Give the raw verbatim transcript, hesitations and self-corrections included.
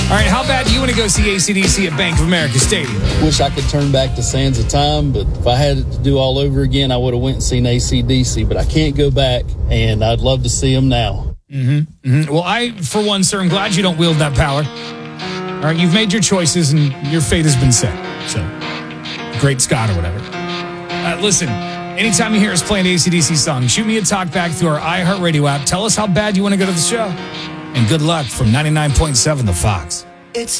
All right, how bad do you want to go see A C D C at Bank of America Stadium? Wish I could turn back the sands of time, but if I had it to do all over again, I would have went and seen A C D C, but I can't go back, and I'd love to see them now. Mm-hmm. mm-hmm. Well, I, for one, sir, am glad you don't wield that power. All right, you've made your choices, and your fate has been set. So, great Scott or whatever. Uh, listen, anytime you hear us play an A C D C song, shoot me a talk back through our iHeartRadio app. Tell us how bad you want to go to the show. And good luck from ninety-nine point seven The Fox. It's